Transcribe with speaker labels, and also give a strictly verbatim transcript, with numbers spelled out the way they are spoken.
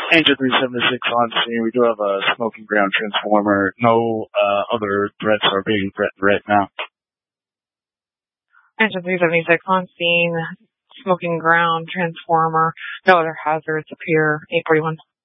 Speaker 1: Angel three seventy-six on scene. We do have a smoking ground transformer. No uh, other threats are being threatened right now.
Speaker 2: Angel three seventy-six on scene. Smoking ground transformer. No other hazards appear. eight forty-one.